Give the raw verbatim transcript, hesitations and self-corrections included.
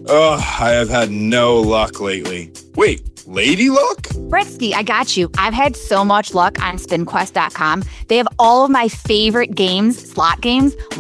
Ugh, I have had no luck lately. Wait, lady luck? Britsky, I got you. I've had so much luck on spin quest dot com. They have all of my favorite games, slot games,